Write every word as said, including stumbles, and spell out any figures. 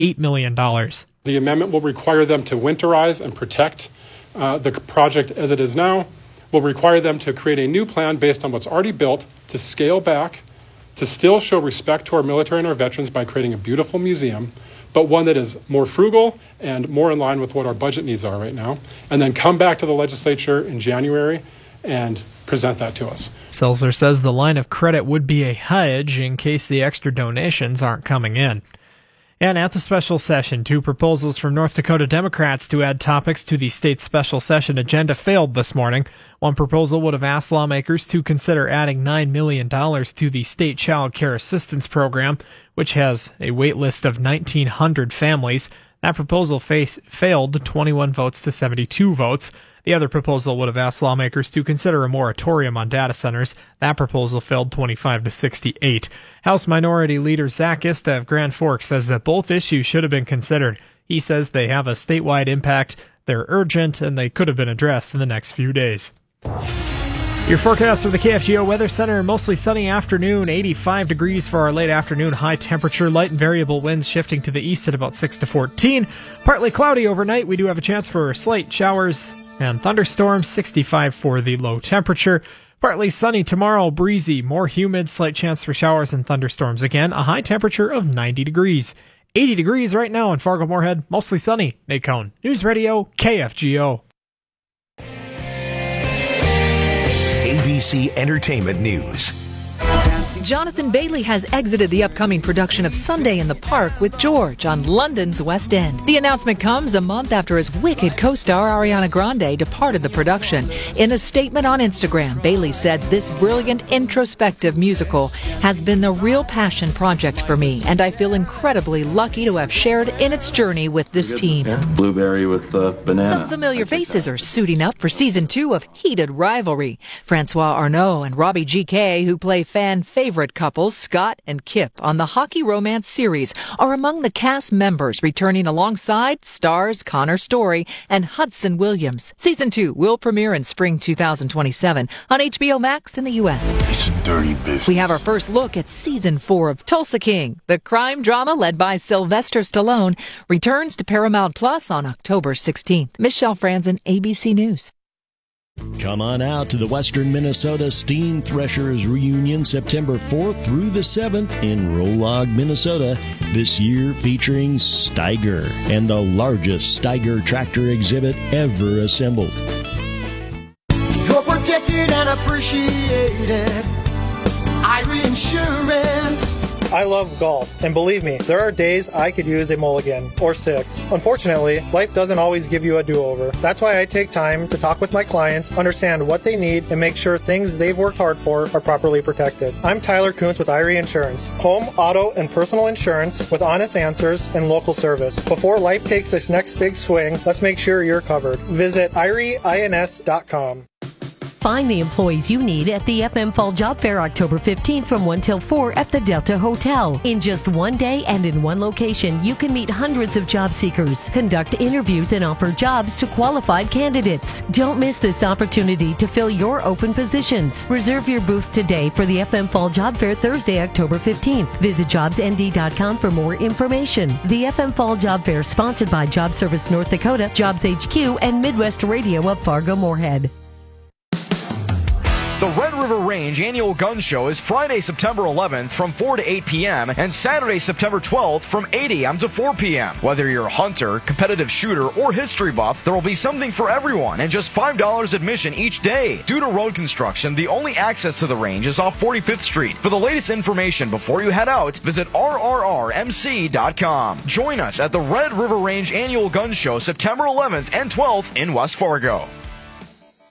eight million dollars. The amendment will require them to winterize and protect uh, the project as it is now, will require them to create a new plan based on what's already built, to scale back, to still show respect to our military and our veterans by creating a beautiful museum, but one that is more frugal and more in line with what our budget needs are right now, and then come back to the legislature in January and present that to us. Selzer says the line of credit would be a hedge in case the extra donations aren't coming in. And at the special session, two proposals from North Dakota Democrats to add topics to the state's special session agenda failed this morning. One proposal would have asked lawmakers to consider adding nine million dollars to the state child care assistance program, which has a wait list of nineteen hundred families. That proposal face, failed twenty-one votes to seventy-two votes. The other proposal would have asked lawmakers to consider a moratorium on data centers. That proposal failed twenty-five to sixty-eight. House Minority Leader Zach Ista of Grand Forks says that both issues should have been considered. He says they have a statewide impact, they're urgent, and they could have been addressed in the next few days. Your forecast for the K F G O Weather Center, mostly sunny afternoon, eighty-five degrees for our late afternoon high temperature, light and variable winds shifting to the east at about six to fourteen. Partly cloudy overnight, we do have a chance for slight showers and thunderstorms, sixty-five for the low temperature. Partly sunny tomorrow, breezy, more humid, slight chance for showers and thunderstorms again, a high temperature of ninety degrees. eighty degrees right now in Fargo-Moorhead, mostly sunny. Nate Cohn, News Radio, K F G O. A B C Entertainment News. Jonathan Bailey has exited the upcoming production of Sunday in the Park with George on London's West End. The announcement comes a month after his Wicked co-star Ariana Grande departed the production. In a statement on Instagram, Bailey said, "This brilliant introspective musical has been a real passion project for me, and I feel incredibly lucky to have shared in its journey with this team." Yeah, blueberry with uh, banana. Some familiar faces are suiting up for season two of Heated Rivalry. Francois Arnault and Robbie G K, who play fan favorite couples Scott and Kip on the hockey romance series, are among the cast members returning alongside stars Connor Story and Hudson Williams. Season two will premiere in spring two thousand twenty-seven on H B O Max in the U S. It's a dirty business. We have our first look at season four of Tulsa King. The crime drama led by Sylvester Stallone returns to Paramount Plus on October sixteenth. Michelle Franzen, A B C News. Come on out to the Western Minnesota Steam Threshers Reunion September fourth through the seventh in Rolog, Minnesota. This year featuring Steiger and the largest Steiger tractor exhibit ever assembled. You're protected and appreciated. Irie Insurance. I love golf, and believe me, there are days I could use a mulligan, or six. Unfortunately, life doesn't always give you a do-over. That's why I take time to talk with my clients, understand what they need, and make sure things they've worked hard for are properly protected. I'm Tyler Kuntz with Irie Insurance. Home, auto, and personal insurance with honest answers and local service. Before life takes its next big swing, let's make sure you're covered. Visit irie ins dot com. Find the employees you need at the F M Fall Job Fair October fifteenth from one till four at the Delta Hotel. In just one day and in one location, you can meet hundreds of job seekers, conduct interviews, and offer jobs to qualified candidates. Don't miss this opportunity to fill your open positions. Reserve your booth today for the F M Fall Job Fair Thursday, October fifteenth. Visit jobs n d dot com for more information. The F M Fall Job Fair sponsored by Job Service North Dakota, Jobs H Q, and Midwest Radio of Fargo-Moorhead. The Red River Range Annual Gun Show is Friday, September eleventh from four to eight p.m. and Saturday, September twelfth from eight a.m. to four p.m. Whether you're a hunter, competitive shooter, or history buff, there will be something for everyone and just five dollars admission each day. Due to road construction, the only access to the range is off forty-fifth Street. For the latest information before you head out, visit r r r m c dot com. Join us at the Red River Range Annual Gun Show September eleventh and twelfth in West Fargo.